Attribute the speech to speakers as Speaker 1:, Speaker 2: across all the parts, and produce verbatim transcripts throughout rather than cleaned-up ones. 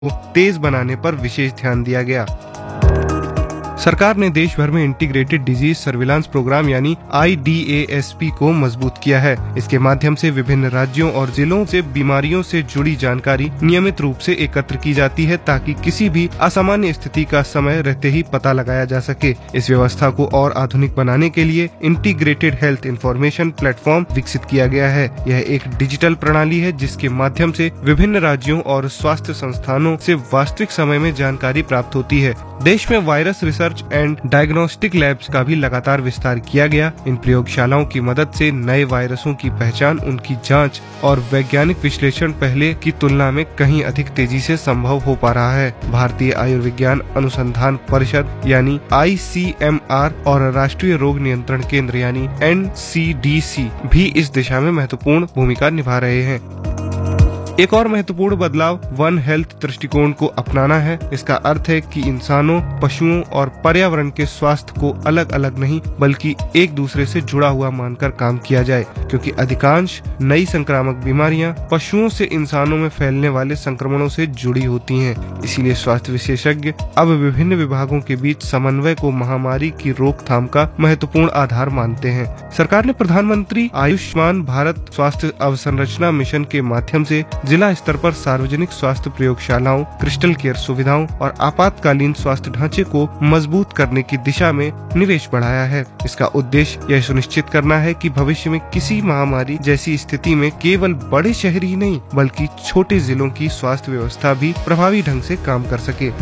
Speaker 1: तेज बनाने पर विशेष ध्यान दिया गया। सरकार ने देश भर में इंटीग्रेटेड डिजीज सर्विलांस प्रोग्राम यानी I D A S P को मजबूत किया है। इसके माध्यम से विभिन्न राज्यों और जिलों से बीमारियों से जुड़ी जानकारी नियमित रूप से एकत्र की जाती है ताकि किसी भी असामान्य स्थिति का समय रहते ही पता लगाया जा सके। इस व्यवस्था को और आधुनिक बनाने के लिए इंटीग्रेटेड हेल्थ इंफॉर्मेशन प्लेटफॉर्म विकसित किया गया है। यह एक डिजिटल प्रणाली है जिसके माध्यम से विभिन्न राज्यों और स्वास्थ्य संस्थानों से वास्तविक समय में जानकारी प्राप्त होती है। देश में virus research and diagnostic labs का भी लगातार विस्तार किया गया। इन प्रयोगशालाओं की मदद से नए वायरसों की पहचान, उनकी जांच और वैज्ञानिक विश्लेषण पहले की तुलना में कहीं अधिक तेजी से संभव हो पा रहा है। भारतीय आयुर्विज्ञान अनुसंधान परिषद यानी आई सी एम आर और राष्ट्रीय रोग नियंत्रण केंद्र यानी एन सी डी सी भी इस दिशा में महत्वपूर्ण भूमिका निभा रहे हैं। एक और महत्वपूर्ण बदलाव वन हेल्थ दृष्टिकोण को अपनाना है। इसका अर्थ है कि इंसानों, पशुओं और पर्यावरण के स्वास्थ्य को अलग अलग नहीं बल्कि एक दूसरे से जुड़ा हुआ मानकर काम किया जाए, क्योंकि अधिकांश नई संक्रामक बीमारियां पशुओं से इंसानों में फैलने वाले संक्रमणों से जुड़ी होती हैं। इसीलिए स्वास्थ्य विशेषज्ञ अब विभिन्न विभागों के बीच समन्वय को महामारी की रोकथाम का महत्वपूर्ण आधार मानते हैं। सरकार ने प्रधानमंत्री आयुष्मान भारत स्वास्थ्य अवसंरचना मिशन के माध्यम से जिला स्तर पर सार्वजनिक स्वास्थ्य प्रयोगशालाओं, क्रिस्टल केयर सुविधाओं और आपातकालीन स्वास्थ्य ढांचे को मजबूत करने की दिशा में निवेश बढ़ाया है। इसका उद्देश्य यह सुनिश्चित करना है कि भविष्य में किसी महामारी जैसी स्थिति में केवल बड़े शहर ही नहीं बल्कि छोटे जिलों की स्वास्थ्य व्यवस्था भी प्रभावी ढंग से काम कर सके।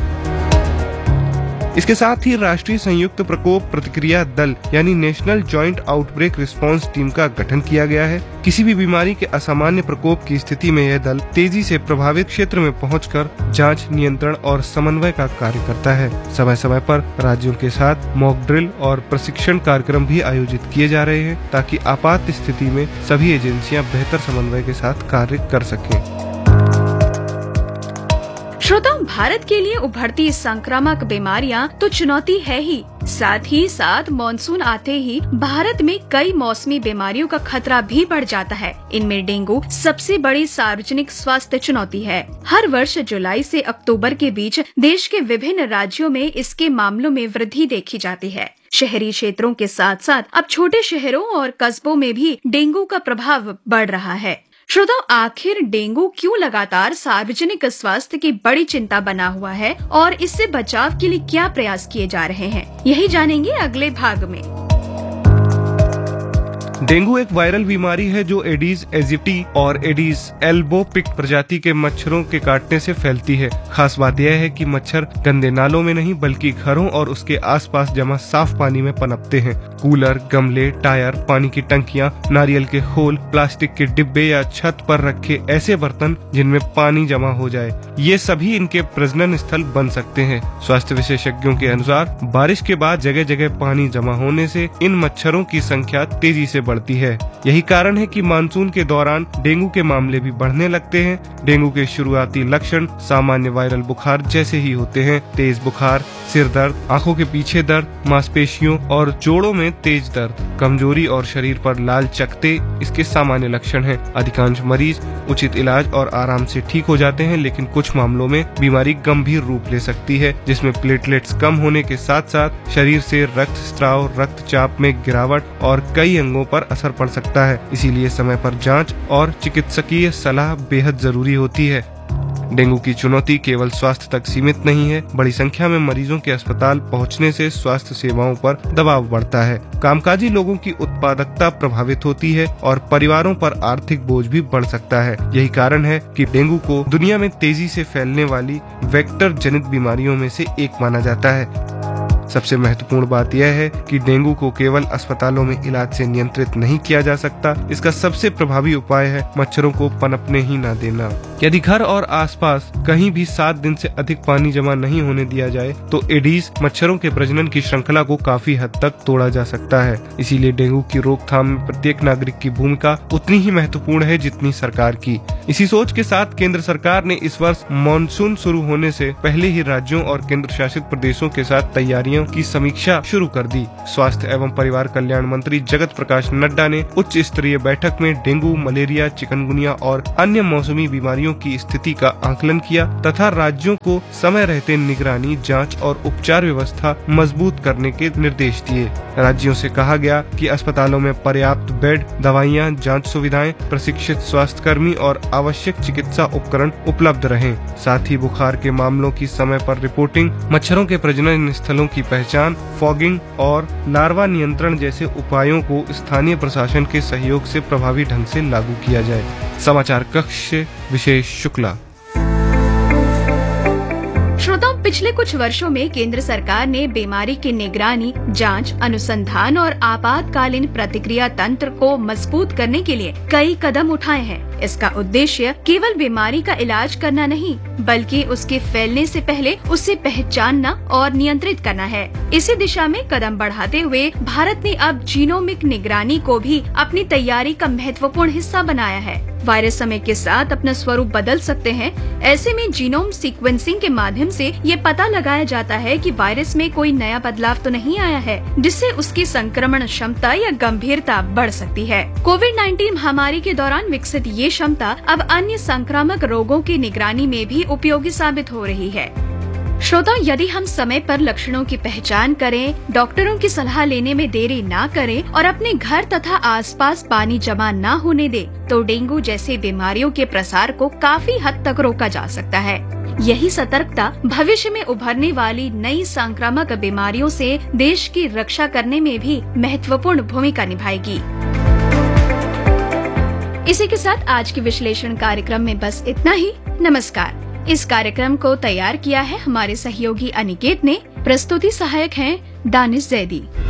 Speaker 1: इसके साथ ही राष्ट्रीय संयुक्त प्रकोप प्रतिक्रिया दल यानी national joint outbreak response team का गठन किया गया है। किसी भी बीमारी के असामान्य प्रकोप की स्थिति में यह दल तेजी से प्रभावित क्षेत्र में पहुंचकर जांच, नियंत्रण और समन्वय का कार्य करता है। समय समय पर राज्यों के साथ मॉक ड्रिल और प्रशिक्षण कार्यक्रम भी आयोजित किए जा रहे हैं ताकि आपात स्थिति में सभी एजेंसियां बेहतर समन्वय के साथ कार्य कर सकें।
Speaker 2: श्रोताओं, भारत के लिए उभरती संक्रामक बीमारियां तो चुनौती है ही, साथ ही साथ मॉनसून आते ही भारत में कई मौसमी बीमारियों का खतरा भी बढ़ जाता है। इनमें डेंगू सबसे बड़ी सार्वजनिक स्वास्थ्य चुनौती है। हर वर्ष जुलाई से अक्टूबर के बीच देश के विभिन्न राज्यों में इसके मामलों में वृद्धि देखी जाती है। शहरी क्षेत्रों के साथ साथ अब छोटे शहरों और कस्बों में भी डेंगू का प्रभाव बढ़ रहा है। श्रोताओं, आखिर डेंगू क्यों लगातार सार्वजनिक स्वास्थ्य की बड़ी चिंता बना हुआ है और इससे बचाव के लिए क्या प्रयास किए जा रहे हैं, यही जानेंगे अगले भाग में।
Speaker 1: डेंगू एक वायरल बीमारी है जो एडीज एजिप्टी और एडीज एल्बोपिक्ट प्रजाति के मच्छरों के काटने से फैलती है। खास बात यह है कि मच्छर गंदे नालों में नहीं बल्कि घरों और उसके आसपास जमा साफ पानी में पनपते हैं। कूलर, गमले, टायर, पानी की टंकियां, नारियल के खोल, प्लास्टिक के डिब्बे या छत पर रखे ऐसे बर्तन जिनमें पानी जमा हो जाए, ये सभी इनके प्रजनन स्थल बन सकते हैं। स्वास्थ्य विशेषज्ञों के अनुसार बारिश के बाद जगह जगह पानी जमा होने से इन मच्छरों की संख्या तेजी से बढ़ती है। यही कारण है कि मानसून के दौरान डेंगू के मामले भी बढ़ने लगते हैं। डेंगू के शुरुआती लक्षण सामान्य वायरल बुखार जैसे ही होते हैं। तेज बुखार, सिर दर्द, आंखों के पीछे दर्द, मांसपेशियों और जोड़ों में तेज दर्द, कमजोरी और शरीर पर लाल चकत्ते इसके सामान्य लक्षण हैं। अधिकांश मरीज उचित इलाज और आराम से ठीक हो जाते हैं, लेकिन कुछ मामलों में बीमारी गंभीर रूप ले सकती है, जिसमें प्लेटलेट्स कम होने के साथ साथ शरीर से रक्त स्त्राव, रक्तचाप में गिरावट और कई अंगों पर असर पड़ सकता है। इसीलिए समय पर जांच और चिकित्सकीय सलाह बेहद जरूरी होती है। डेंगू की चुनौती केवल स्वास्थ्य तक सीमित नहीं है, बड़ी संख्या में मरीजों के अस्पताल पहुंचने से स्वास्थ्य सेवाओं पर दबाव बढ़ता है। कामकाजी लोगों की उत्पादकता प्रभावित होती है और परिवारों पर आर्थिक बोझ भी बढ़ सकता है। यही कारण है कि डेंगू को दुनिया में तेजी से फैलने वाली वेक्टर जनित बीमारियों में से एक माना जाता है। सबसे महत्वपूर्ण बात यह है कि डेंगू को केवल अस्पतालों में इलाज से नियंत्रित नहीं किया जा सकता। इसका सबसे प्रभावी उपाय है मच्छरों को पनपने ही न देना। यदि घर और आसपास कहीं भी सात दिन से अधिक पानी जमा नहीं होने दिया जाए तो एडीज मच्छरों के प्रजनन की श्रृंखला को काफी हद तक तोड़ा जा सकता है। इसीलिए डेंगू की रोकथाम में प्रत्येक नागरिक की भूमिका उतनी ही महत्वपूर्ण है जितनी सरकार की। इसी सोच के साथ केंद्र सरकार ने इस वर्ष मानसून शुरू होने से पहले ही राज्यों और केंद्र शासित प्रदेशों के साथ तैयारियां तैयारियों की समीक्षा शुरू कर दी। स्वास्थ्य एवं परिवार कल्याण मंत्री जगत प्रकाश नड्डा ने उच्च स्तरीय बैठक में डेंगू, मलेरिया, चिकनगुनिया और अन्य मौसमी बीमारियों की स्थिति का आकलन किया तथा राज्यों को समय रहते निगरानी, जांच और उपचार व्यवस्था मजबूत करने के निर्देश दिए। राज्यों से कहा गया कि अस्पतालों में पर्याप्त बेड, दवाइयां, जांच सुविधाएं, प्रशिक्षित स्वास्थ्य कर्मी और आवश्यक चिकित्सा उपकरण उपलब्ध रहें। साथ ही बुखार के मामलों की समय पर रिपोर्टिंग, मच्छरों के प्रजनन स्थलों की पहचान, फॉगिंग और लार्वा नियंत्रण जैसे उपायों को स्थानीय प्रशासन के सहयोग से प्रभावी ढंग से लागू किया जाए। समाचार कक्ष से विशेष शुक्ला।
Speaker 2: श्रोताओं, पिछले कुछ वर्षों में केंद्र सरकार ने बीमारी की निगरानी, जांच, अनुसंधान और आपातकालीन प्रतिक्रिया तंत्र को मजबूत करने के लिए कई कदम उठाए हैं। इसका उद्देश्य केवल बीमारी का इलाज करना नहीं, बल्कि उसके फैलने से पहले उसे पहचानना और नियंत्रित करना है। इसी दिशा में कदम बढ़ाते हुए भारत ने अब जीनोमिक निगरानी को भी अपनी तैयारी का महत्वपूर्ण हिस्सा बनाया है। वायरस समय के साथ अपना स्वरूप बदल सकते हैं। ऐसे में जीनोम सीक्वेंसिंग के माध्यम से ये पता लगाया जाता है कि वायरस में कोई नया बदलाव तो नहीं आया है, जिससे उसकी संक्रमण क्षमता या गंभीरता बढ़ सकती है। कोविड नाइन्टीन महामारी के दौरान विकसित ये क्षमता अब अन्य संक्रामक रोगों की निगरानी में भी उपयोगी साबित हो रही है। श्रोताओं, यदि हम समय पर लक्षणों की पहचान करें, डॉक्टरों की सलाह लेने में देरी ना करें और अपने घर तथा आसपास पानी जमा ना होने दें, तो डेंगू जैसे बीमारियों के प्रसार को काफी हद तक रोका जा सकता है। यही सतर्कता भविष्य में उभरने वाली नई संक्रामक बीमारियों से देश की रक्षा करने में भी महत्वपूर्ण भूमिका निभाएगी। इसी के साथ आज के विश्लेषण कार्यक्रम में बस इतना ही। नमस्कार। इस कार्यक्रम को तैयार किया है हमारे सहयोगी अनिकेत ने। प्रस्तुति सहायक हैं दानिश जैदी।